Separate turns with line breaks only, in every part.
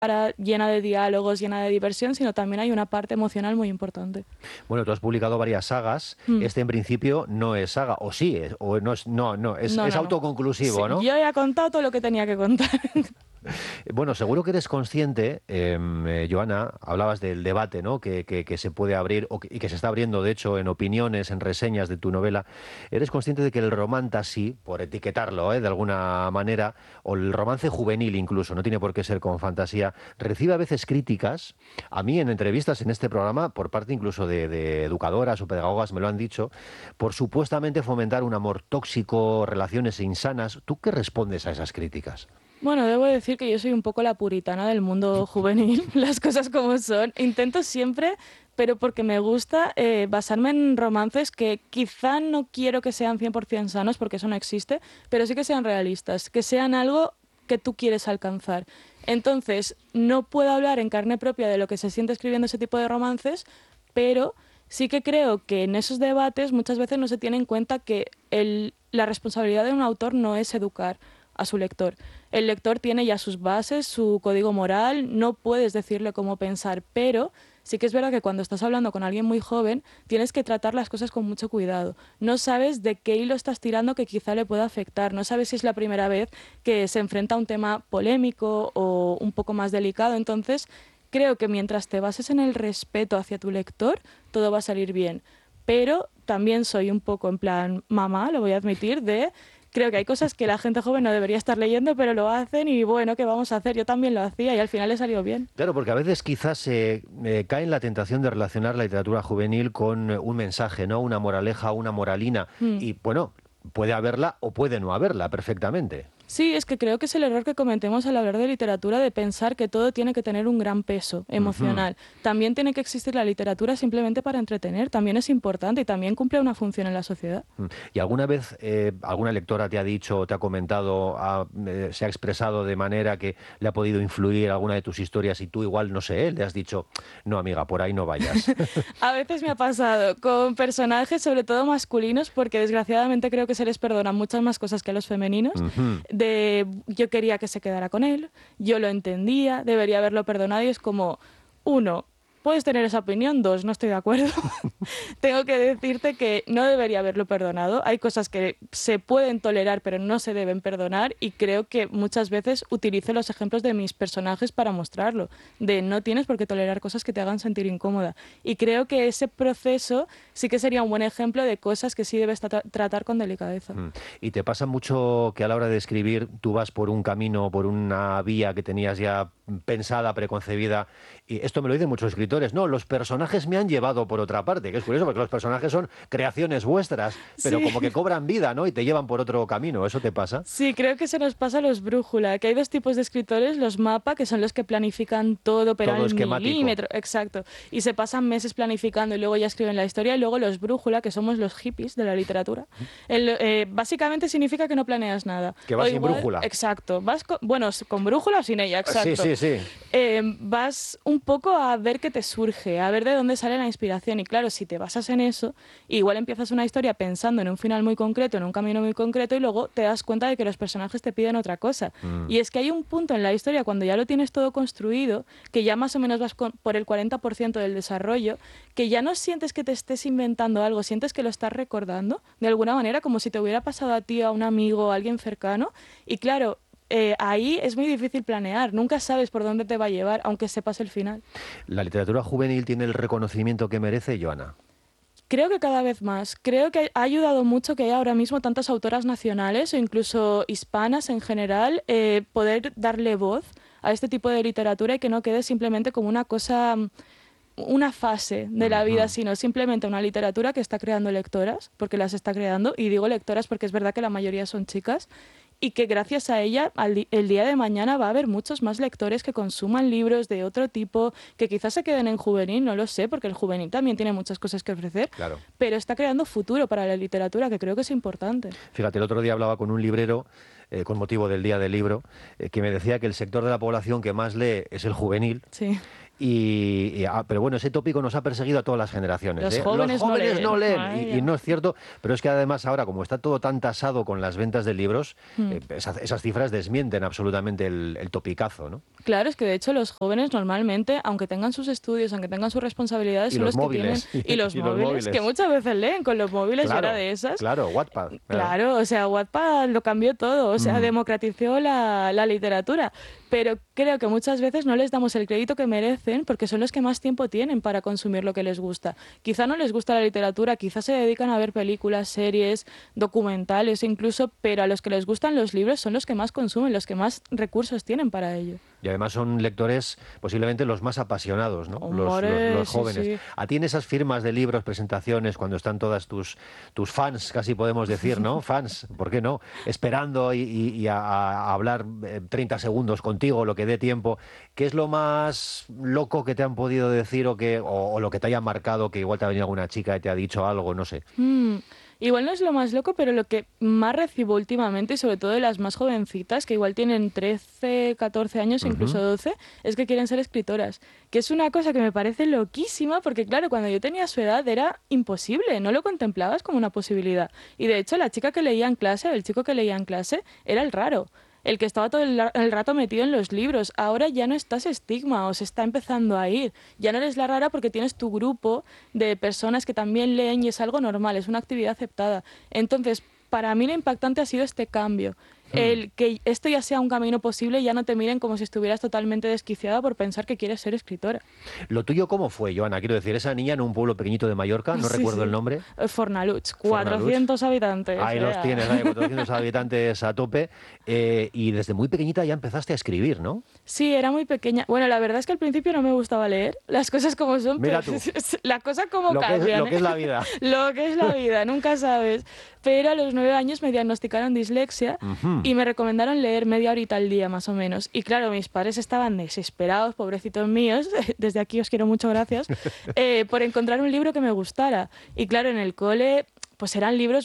llena de diálogos, llena de diversión, sino también hay una parte emocional muy importante.
Bueno, tú has publicado varias sagas.
Mm.
Este en principio no es saga, o sí, o no es, no,
No,
es
no, no. Sí,
autoconclusivo, ¿no?
yo ya he contado todo lo que tenía que contar.
Bueno, seguro que eres consciente, Joana, hablabas del debate, ¿no? Que se puede abrir y que se está abriendo, de hecho, en opiniones, en reseñas de tu novela. ¿Eres consciente de que el romantasy, por etiquetarlo, de alguna manera, o el romance juvenil incluso, no tiene por qué ser con fantasía, recibe a veces críticas? A mí en entrevistas en este programa, por parte incluso de educadoras o pedagogas, me lo han dicho, por supuestamente fomentar un amor tóxico, relaciones insanas. ¿Tú qué respondes a esas críticas?
Bueno, debo decir que yo soy un poco la puritana del mundo juvenil, las cosas como son. Intento siempre, pero porque me gusta, basarme en romances que quizá no quiero que sean 100% sanos, porque eso no existe, pero sí que sean realistas, que sean algo que tú quieres alcanzar. Entonces, no puedo hablar en carne propia de lo que se siente escribiendo ese tipo de romances, pero sí que creo que en esos debates muchas veces no se tiene en cuenta que la responsabilidad de un autor no es educar a su lector. El lector tiene ya sus bases, su código moral, no puedes decirle cómo pensar, pero sí que es verdad que cuando estás hablando con alguien muy joven tienes que tratar las cosas con mucho cuidado. No sabes de qué hilo estás tirando que quizá le pueda afectar, no sabes si es la primera vez que se enfrenta a un tema polémico o un poco más delicado, entonces creo que mientras te bases en el respeto hacia tu lector, todo va a salir bien. Pero también soy un poco en plan mamá, lo voy a admitir, creo que hay cosas que la gente joven no debería estar leyendo, pero lo hacen y bueno, ¿qué vamos a hacer? Yo también lo hacía y al final le salió bien.
Claro, porque a veces quizás se cae en la tentación de relacionar la literatura juvenil con un mensaje, ¿no? Una moraleja, una moralina.
Mm.
Y bueno, puede haberla o puede no haberla perfectamente.
Sí, es que creo que es el error que cometemos al hablar de literatura de pensar que todo tiene que tener un gran peso
Ujú.
emocional. También tiene que existir la literatura simplemente para entretener, también es importante y también cumple una función en la sociedad.
¿Y alguna vez alguna lectora te ha dicho, te ha comentado, se ha expresado de manera que le ha podido influir alguna de tus historias y tú igual, no sé, le has dicho, no amiga, por ahí no vayas?
A veces me ha pasado con personajes, sobre todo masculinos, porque desgraciadamente creo que se les perdonan muchas más cosas que a los femeninos.
Ujú.
Yo quería que se quedara con él, yo lo entendía, debería haberlo perdonado y es como, uno, puedes tener esa opinión, dos, no estoy de acuerdo. Tengo que decirte que no debería haberlo perdonado. Hay cosas que se pueden tolerar pero no se deben perdonar y creo que muchas veces utilizo los ejemplos de mis personajes para mostrarlo, de no tienes por qué tolerar cosas que te hagan sentir incómoda. Y creo que ese proceso sí que sería un buen ejemplo de cosas que sí debes tratar con delicadeza.
¿Y te pasa mucho que a la hora de escribir tú vas por un camino, por una vía que tenías ya pensada, preconcebida? Y esto me lo dicen muchos escritores. No, los personajes me han llevado por otra parte, que es curioso porque los personajes son creaciones vuestras, pero
Sí.
como que cobran vida, ¿no? Y te llevan por otro camino. ¿Eso te pasa?
Sí, creo que se nos pasa a los brújula, que hay dos tipos de escritores, los mapa, que son los que planifican todo, pero
Todo
al
esquemático.
milímetro, exacto, y se pasan meses planificando y luego ya escriben la historia, y luego los brújula, que somos los hippies de la literatura. Básicamente significa que no planeas nada.
Que
O
vas sin
igual,
brújula.
exacto, bueno, con brújula o sin ella,
Sí,
exacto.
sí, sí.
Vas un poco a ver qué te surge, a ver de dónde sale la inspiración, y claro, si te basas en eso, igual empiezas una historia pensando en un final muy concreto, en un camino muy concreto, y luego te das cuenta de que los personajes te piden otra cosa.
Mm.
Y es que hay un punto en la historia cuando ya lo tienes todo construido, que ya más o menos vas por el 40% del desarrollo, que ya no sientes que te estés inventando algo, sientes que lo estás recordando de alguna manera, como si te hubiera pasado a ti, a un amigo, a alguien cercano. Y claro, ahí es muy difícil planear, nunca sabes por dónde te va a llevar, aunque sepas el final.
¿La literatura juvenil tiene el reconocimiento que merece, Joana?
Creo que cada vez más. Creo que ha ayudado mucho que haya ahora mismo tantas autoras nacionales o incluso hispanas en general, poder darle voz a este tipo de literatura y que no quede simplemente como una cosa, una fase de la vida,
Ujú.
sino simplemente una literatura que está creando lectoras, porque las está creando, y digo lectoras porque es verdad que la mayoría son chicas, y que gracias a ella el día de mañana va a haber muchos más lectores que consuman libros de otro tipo, que quizás se queden en juvenil, no lo sé, porque el juvenil también tiene muchas cosas que ofrecer,
Claro.
pero está creando futuro para la literatura, que creo que es importante.
Fíjate, el otro día hablaba con un librero, con motivo del Día del Libro, que me decía que el sector de la población que más lee es el juvenil.
Sí.
Pero bueno, ese tópico nos ha perseguido a todas las generaciones.
Los jóvenes
no leen.
Ay,
Y no es cierto, pero es que además ahora, como está todo tan tasado con las ventas de libros, esas cifras desmienten absolutamente el topicazo, ¿no?
Claro, es que de hecho los jóvenes normalmente, aunque tengan sus estudios, aunque tengan sus responsabilidades,
Y
son
los
los
móviles.
que tienen... Y los
Y los
móviles, que
móviles.
muchas veces leen con los móviles, yo
Claro,
era de esas.
claro, Wattpad.
Claro, o sea, Wattpad lo cambió todo, o sea, democratizó la literatura, pero creo que muchas veces no les damos el crédito que merecen porque son los que más tiempo tienen para consumir lo que les gusta. Quizá no les gusta la literatura, quizá se dedican a ver películas, series, documentales incluso, pero a los que les gustan los libros son los que más consumen, los que más recursos tienen para ello.
Y además son lectores posiblemente los más apasionados, ¿no?
Hombre,
Los
sí,
jóvenes.
sí.
A ti en esas firmas de libros, presentaciones, cuando están todas tus fans, casi podemos decir, ¿no? Fans, ¿por qué no? Esperando a hablar 30 segundos contigo, lo que dé tiempo. ¿Qué es lo más loco que te han podido decir o lo que te haya marcado, que igual te ha venido alguna chica y te ha dicho algo, no sé?
Igual no es lo más loco, pero lo que más recibo últimamente, y sobre todo de las más jovencitas, que igual tienen 13, 14 años, incluso 12, es que quieren ser escritoras. Que es una cosa que me parece loquísima, porque claro, cuando yo tenía su edad era imposible, no lo contemplabas como una posibilidad. Y de hecho, la chica que leía en clase, el chico que leía en clase, era el raro. El que estaba todo el rato metido en los libros. Ahora ya no está ese estigma, o se está empezando a ir. Ya no eres la rara porque tienes tu grupo de personas que también leen y es algo normal, es una actividad aceptada. Entonces, para mí lo impactante ha sido este cambio. El que esto ya sea un camino posible y ya no te miren como si estuvieras totalmente desquiciada por pensar que quieres ser escritora.
¿Lo tuyo cómo fue, Joana? Quiero decir, esa niña en un pueblo pequeñito de Mallorca, no
Sí,
recuerdo
sí.
el nombre.
Fornaluch, 400 habitantes.
Ahí los
vea.
tienes, ahí 400 habitantes a tope. Y desde muy pequeñita ya empezaste a escribir, ¿no?
Sí, era muy pequeña. Bueno, la verdad es que al principio no me gustaba leer, las cosas como son,
Mira
pero
tú.
la cosa como
Lo
cambian.
que es la vida.
Lo que es la vida, nunca sabes. Pero a los 9 años me diagnosticaron dislexia y me recomendaron leer media horita al día, más o menos. Y claro, mis padres estaban desesperados, pobrecitos míos, desde aquí os quiero mucho, gracias, por encontrar un libro que me gustara. Y claro, en el cole pues eran libros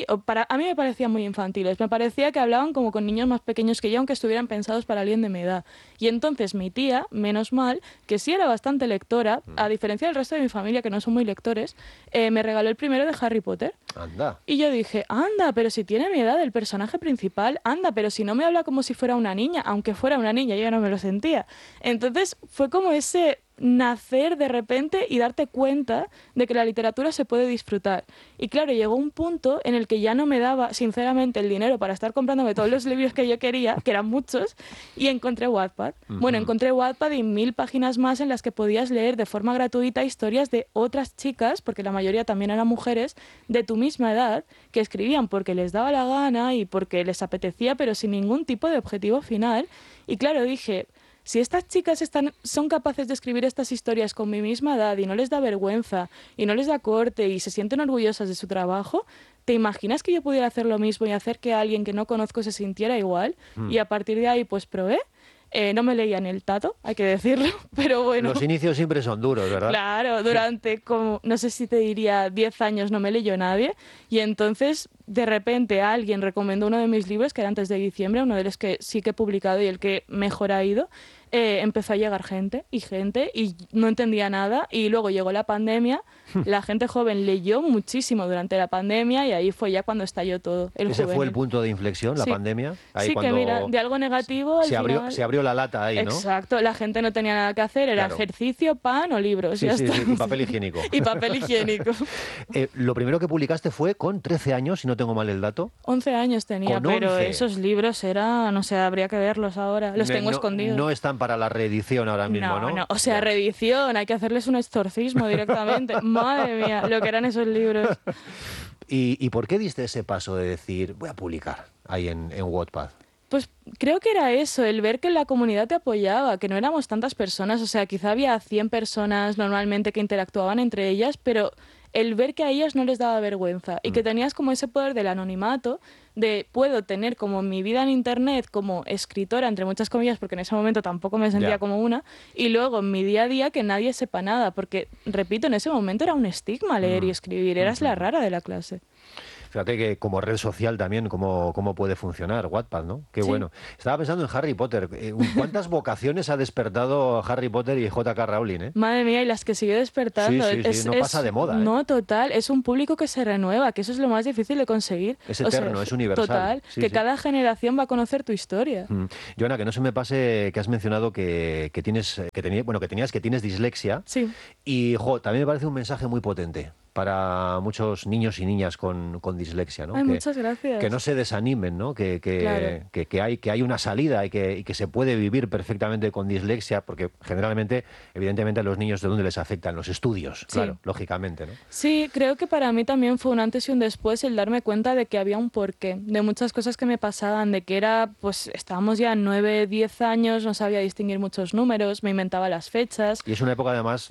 a mí me parecían muy infantiles, me parecía que hablaban como con niños más pequeños que yo, aunque estuvieran pensados para alguien de mi edad. Y entonces mi tía, menos mal, que sí era bastante lectora, a diferencia del resto de mi familia, que no son muy lectores, me regaló el primero de Harry Potter.
Anda.
Y yo dije, anda, pero si tiene mi edad el personaje principal, anda, pero si no me habla como si fuera una niña, aunque fuera una niña, yo ya no me lo sentía. Entonces fue como ese nacer de repente y darte cuenta de que la literatura se puede disfrutar. Y claro, llegó un punto en el que ya no me daba, sinceramente, el dinero para estar comprándome todos los libros que yo quería, que eran muchos, y encontré Wattpad. Bueno, encontré Wattpad y 1000 páginas más en las que podías leer de forma gratuita historias de otras chicas, porque la mayoría también eran mujeres, de tu misma edad, que escribían porque les daba la gana y porque les apetecía, pero sin ningún tipo de objetivo final. Y claro, dije, si estas chicas son capaces de escribir estas historias con mi misma edad y no les da vergüenza y no les da corte y se sienten orgullosas de su trabajo, ¿te imaginas que yo pudiera hacer lo mismo y hacer que alguien que no conozco se sintiera igual? Y a partir de ahí pues probé. No me leía ni el tato, hay que decirlo, pero bueno.
Los inicios siempre son duros, ¿verdad?
Claro, durante como, no sé si te diría 10 años no me leyó nadie y entonces de repente alguien recomendó uno de mis libros que era antes de diciembre, uno de los que sí que he publicado y el que mejor ha ido. Empezó a llegar gente y no entendía nada y luego llegó la pandemia, la gente joven leyó muchísimo durante la pandemia y ahí fue ya cuando estalló todo.
Ese fue el punto de inflexión, la
Sí.
pandemia. Ahí
Sí,
cuando
que mira, de algo negativo al
se
final...
abrió la lata ahí, ¿no?
Exacto, la gente no tenía nada que hacer, era
Claro.
ejercicio, pan o libros.
Sí,
ya
sí,
está.
sí, y papel higiénico.
Y papel higiénico.
Lo primero que publicaste fue con 13 años, si no tengo mal el dato.
11 años tenía,
Con
pero
11.
esos libros eran, no sé, habría que verlos ahora. Los tengo escondidos.
No están para la reedición ahora mismo, ¿no?
O sea,
Ya.
reedición, hay que hacerles un exorcismo directamente. Madre mía, lo que eran esos libros.
¿Y por qué diste ese paso de decir, voy a publicar ahí en Wattpad?
Pues creo que era eso, el ver que la comunidad te apoyaba, que no éramos tantas personas, o sea, quizá había 100 personas normalmente que interactuaban entre ellas, pero el ver que a ellas no les daba vergüenza y que tenías como ese poder del anonimato, de puedo tener como mi vida en internet como escritora, entre muchas comillas, porque en ese momento tampoco me sentía
Ya.
como una, y luego en mi día a día que nadie sepa nada, porque, repito, en ese momento era un estigma leer y escribir, eras la rara de la clase.
Fíjate que como red social también, cómo puede funcionar Wattpad, ¿no? Qué bueno. Estaba pensando en Harry Potter. ¿Cuántas vocaciones ha despertado Harry Potter y J.K. Rowling, eh?
Madre mía, y las que sigue despertando.
Sí, no pasa de moda, ¿eh?
No, total, es un público que se renueva, que eso es lo más difícil de conseguir.
Es eterno, es universal.
Total,
Sí,
que
sí.
cada generación va a conocer tu historia.
Joana, que no se me pase que has mencionado que tienes dislexia.
Sí.
Y también me parece un mensaje muy potente para muchos niños y niñas con dislexia, ¿no?
Ay, muchas gracias.
Que no se desanimen, ¿no?
Claro.
Que hay una salida y que se puede vivir perfectamente con dislexia, porque generalmente, evidentemente, a los niños de dónde les afectan los estudios, claro, lógicamente, ¿no?
Sí, creo que para mí también fue un antes y un después el darme cuenta de que había un porqué, de muchas cosas que me pasaban, de que pues estábamos ya 9, 10 años, no sabía distinguir muchos números, me inventaba las fechas.
Y es una época además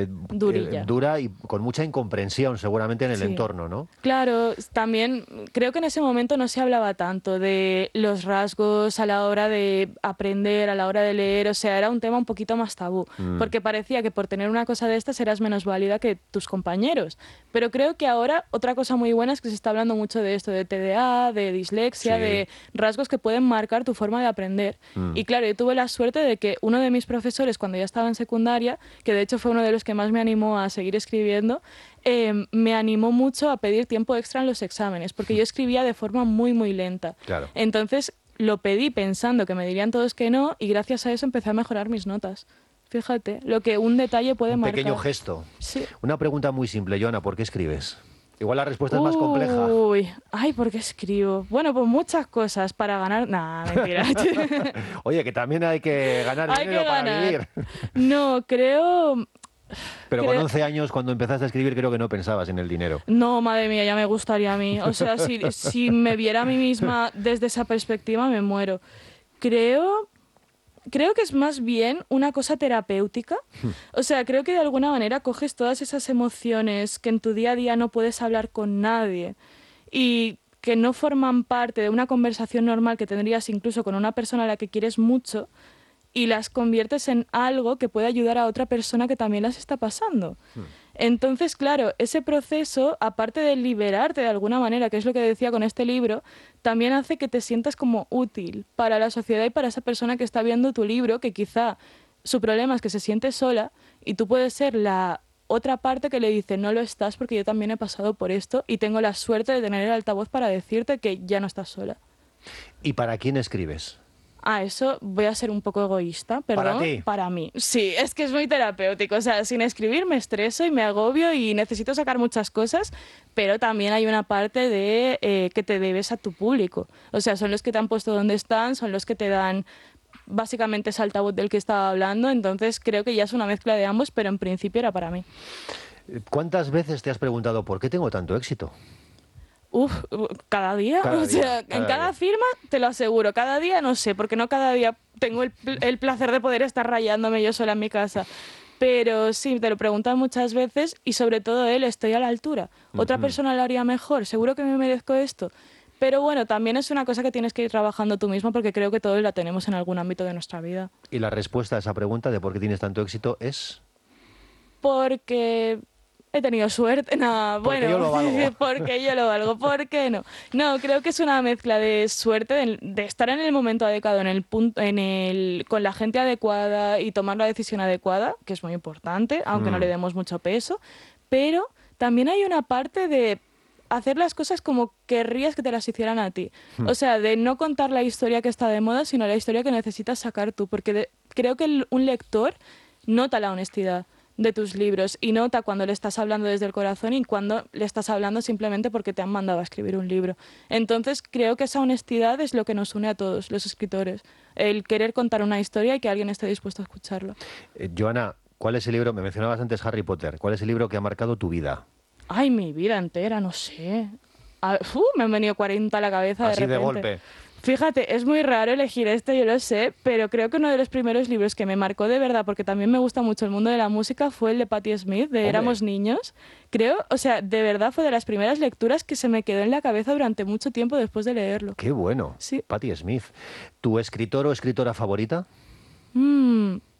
dura y con mucha incomprensión seguramente en el entorno, ¿no?
Claro, también creo que en ese momento no se hablaba tanto de los rasgos a la hora de aprender, a la hora de leer, o sea, era un tema un poquito más tabú, porque parecía que por tener una cosa de estas eras menos válida que tus compañeros. Pero creo que ahora otra cosa muy buena es que se está hablando mucho de esto, de TDA, de dislexia, de rasgos que pueden marcar tu forma de aprender. Y claro, yo tuve la suerte de que uno de mis profesores, cuando ya estaba en secundaria, que de hecho fue uno de los que más me animó a seguir escribiendo, me animó mucho a pedir tiempo extra en los exámenes, porque yo escribía de forma muy, muy lenta.
Claro.
Entonces lo pedí pensando que me dirían todos que no, y gracias a eso empecé a mejorar mis notas. Fíjate, lo que un detalle puede marcar.
Un pequeño gesto.
Sí.
Una pregunta muy simple, Joana, ¿por qué escribes? Igual la respuesta es más compleja.
Uy, ay, ¿por qué escribo? Bueno, pues muchas cosas, para ganar... Nah, mentira.
Oye, que también hay que ganar dinero para vivir.
No, creo...
Pero con 11 años, cuando empezaste a escribir, creo que no pensabas en el dinero.
No, madre mía, ya me gustaría a mí. O sea, si me viera a mí misma desde esa perspectiva, me muero. Creo que es más bien una cosa terapéutica. O sea, creo que de alguna manera coges todas esas emociones que en tu día a día no puedes hablar con nadie y que no forman parte de una conversación normal que tendrías incluso con una persona a la que quieres mucho, y las conviertes en algo que puede ayudar a otra persona que también las está pasando. Entonces, claro, ese proceso, aparte de liberarte de alguna manera, que es lo que decía con este libro, también hace que te sientas como útil para la sociedad y para esa persona que está viendo tu libro, que quizá su problema es que se siente sola y tú puedes ser la otra parte que le dice, no lo estás porque yo también he pasado por esto y tengo la suerte de tener el altavoz para decirte que ya no estás sola.
¿Y para quién escribes?
Eso voy a ser un poco egoísta, perdón.
¿Para ti?
Para mí. Sí, es que es muy terapéutico. O sea, sin escribir me estreso y me agobio y necesito sacar muchas cosas, pero también hay una parte de que te debes a tu público. O sea, son los que te han puesto donde están, son los que te dan básicamente ese altavoz del que estaba hablando, entonces creo que ya es una mezcla de ambos, pero en principio era para mí.
¿Cuántas veces te has preguntado por qué tengo tanto éxito?
Cada día. En cada firma, te lo aseguro. Cada día, no sé, porque no cada día tengo el placer de poder estar rayándome yo sola en mi casa. Pero sí, te lo preguntan muchas veces y sobre todo estoy a la altura. ¿Otra persona lo haría mejor? ¿Seguro que me merezco esto? Pero bueno, también es una cosa que tienes que ir trabajando tú mismo porque creo que todos la tenemos en algún ámbito de nuestra vida.
¿Y la respuesta a esa pregunta de por qué tienes tanto éxito es?
Porque he tenido suerte. No,
porque yo lo valgo.
Porque yo lo valgo. ¿Por qué no? No, creo que es una mezcla de suerte, de estar en el momento adecuado, con la gente adecuada y tomar la decisión adecuada, que es muy importante, aunque no le demos mucho peso. Pero también hay una parte de hacer las cosas como querrías que te las hicieran a ti. O sea, de no contar la historia que está de moda, sino la historia que necesitas sacar tú. Porque creo que un lector nota la honestidad de tus libros y nota cuando le estás hablando desde el corazón y cuando le estás hablando simplemente porque te han mandado a escribir un libro. Entonces creo que esa honestidad es lo que nos une a todos los escritores, el querer contar una historia y que alguien esté dispuesto a escucharlo.
Joana, ¿cuál es el libro? Me mencionabas antes Harry Potter. ¿Cuál es el libro que ha marcado tu vida?
Ay, mi vida entera, no sé. Me han venido 40 a la cabeza
Así
de repente.
de golpe.
Fíjate, es muy raro elegir este, yo lo sé, pero creo que uno de los primeros libros que me marcó de verdad, porque también me gusta mucho el mundo de la música, fue el de Patti Smith, de Éramos niños. Creo, o sea, de verdad fue de las primeras lecturas que se me quedó en la cabeza durante mucho tiempo después de leerlo.
Qué bueno.
Sí.
Patti Smith. ¿Tu escritor o escritora favorita?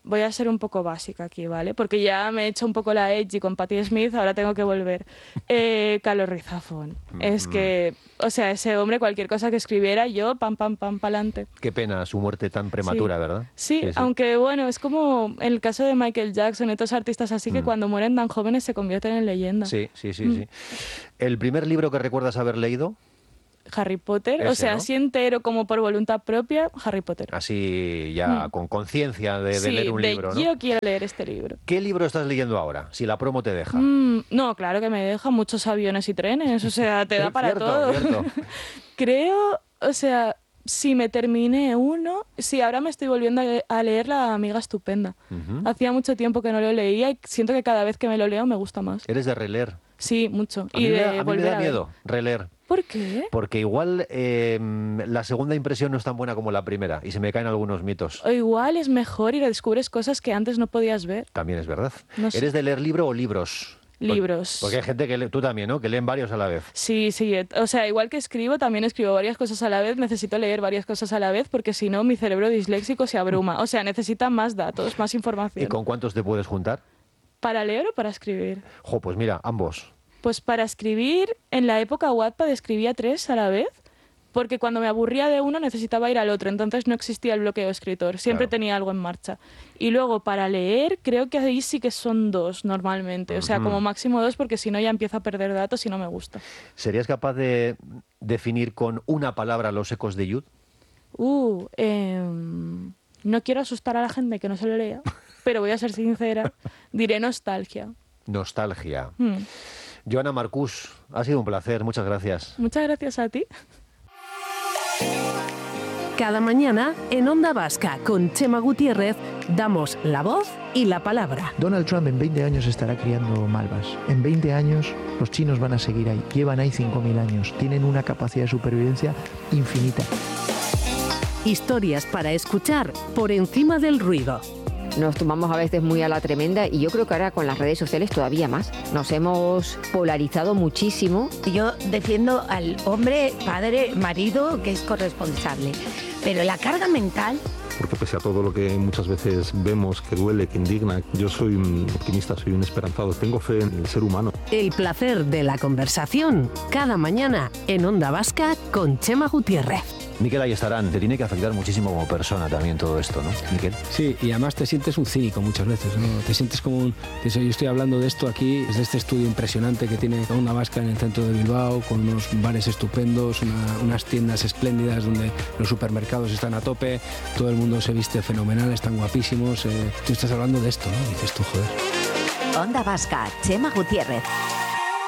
voy a ser un poco básica aquí, ¿vale? Porque ya me he hecho un poco la edgy con Patti Smith, ahora tengo que volver. Carlos Ruiz Zafón. Es que, o sea, ese hombre, cualquier cosa que escribiera, yo, pam, pam, pam, pa'lante.
Qué pena su muerte tan prematura,
Sí.
¿verdad?
Sí, aunque bueno, es como el caso de Michael Jackson y otros artistas así que cuando mueren tan jóvenes se convierten en leyenda.
Sí. ¿El primer libro que recuerdas haber leído?
Harry Potter,
Ese,
o sea,
¿no?
así entero como por voluntad propia, Harry Potter.
Así ya con conciencia de
Sí,
leer un libro, ¿no?
yo quiero leer este libro.
¿Qué libro estás leyendo ahora? Si la promo te deja.
No, claro que me deja muchos aviones y trenes, o sea, te da para
Cierto,
todo.
cierto.
Creo, o sea, si me terminé uno, sí, ahora me estoy volviendo a leer La amiga estupenda. Hacía mucho tiempo que no lo leía y siento que cada vez que me lo leo me gusta más.
¿Eres de releer?
Sí, mucho.
A mí me
volver
da
a ver.
miedo releer.
¿Por qué?
Porque igual la segunda impresión no es tan buena como la primera y se me caen algunos mitos.
O igual es mejor y descubres cosas que antes no podías ver.
También es verdad.
No sé.
¿Eres de leer libro o libros?
Libros.
Porque hay gente que tú también, ¿no? Que leen varios a la vez.
Sí, o sea, igual que escribo, también escribo varias cosas a la vez, necesito leer varias cosas a la vez porque si no mi cerebro disléxico se abruma. O sea, necesita más datos, más información.
¿Y con cuántos te puedes juntar?
¿Para leer o para escribir?
Jo, pues mira, ambos.
Pues para escribir, en la época Wattpad escribía 3 a la vez, porque cuando me aburría de uno necesitaba ir al otro, entonces no existía el bloqueo escritor, siempre
Claro.
tenía algo en marcha. Y luego para leer, creo que ahí sí que son 2 normalmente, o sea, como máximo 2 porque si no ya empiezo a perder datos y no me gusta.
¿Serías capaz de definir con una palabra los ecos de Yud?
No quiero asustar a la gente que no se lo lea, pero voy a ser sincera, diré nostalgia.
Nostalgia. Joana Marcús, ha sido un placer, muchas gracias.
Muchas gracias a ti.
Cada mañana en Onda Vasca con Chema Gutiérrez damos la voz y la palabra.
Donald Trump en 20 años estará criando malvas. En 20 años los chinos van a seguir ahí. Llevan ahí 5.000 años. Tienen una capacidad de supervivencia infinita.
Historias para escuchar por encima del ruido.
Nos tomamos a veces muy a la tremenda y yo creo que ahora con las redes sociales todavía más. Nos hemos polarizado muchísimo.
Yo defiendo al hombre, padre, marido, que es corresponsable. Pero la carga mental...
Porque pese a todo lo que muchas veces vemos, que duele, que indigna, yo soy un optimista, soy un esperanzado, tengo fe en el ser humano.
El placer de la conversación, cada mañana en Onda Vasca con Chema Gutiérrez.
Miquel Ayestarán, te tiene que afectar muchísimo como persona también todo esto, ¿no, Miquel?
Sí, y además te sientes un cínico muchas veces, ¿no? Te sientes como un... Yo estoy hablando de esto aquí, desde este estudio impresionante que tiene Onda Vasca en el centro de Bilbao, con unos bares estupendos, unas tiendas espléndidas donde los supermercados están a tope, todo el mundo se viste fenomenal, están guapísimos. Tú estás hablando de esto, ¿no? Y dices tú, joder.
Onda Vasca, Chema Gutiérrez.